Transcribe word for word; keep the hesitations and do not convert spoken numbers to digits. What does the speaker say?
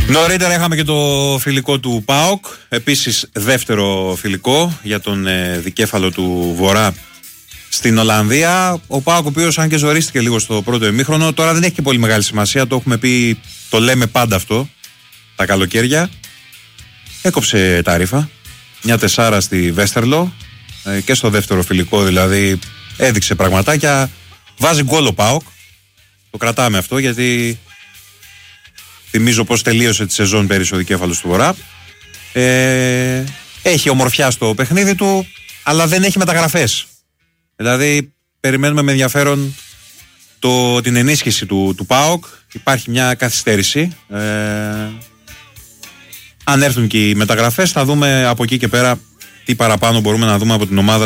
Νωρίτερα είχαμε και το φιλικό του ΠΑΟΚ. Επίσης δεύτερο φιλικό για τον ε, δικέφαλο του Βορρά στην Ολλανδία. Ο ΠΑΟΚ, ο οποίος αν και ζορίστηκε λίγο στο πρώτο ημίχρονο, τώρα δεν έχει και πολύ μεγάλη σημασία. Το έχουμε πει, το λέμε πάντα αυτό τα καλοκαίρια. Έκοψε τα ρήφα. Μια τεσάρα στη Βέστερλο ε, και στο δεύτερο φιλικό, δηλαδή έδειξε πραγματάκια. Βάζει γκολ ο ΠΑΟΚ. Το κρατάμε αυτό, γιατί θυμίζω πως τελείωσε τη σεζόν πέρυσι ο δικέφαλος του Βορρά. Ε, έχει ομορφιά στο παιχνίδι του, αλλά δεν έχει μεταγραφές. Δηλαδή περιμένουμε με ενδιαφέρον το, την ενίσχυση του, του ΠΑΟΚ. Υπάρχει μια καθυστέρηση. Ε, αν έρθουν και οι μεταγραφές, θα δούμε από εκεί και πέρα τι παραπάνω μπορούμε να δούμε από την ομάδα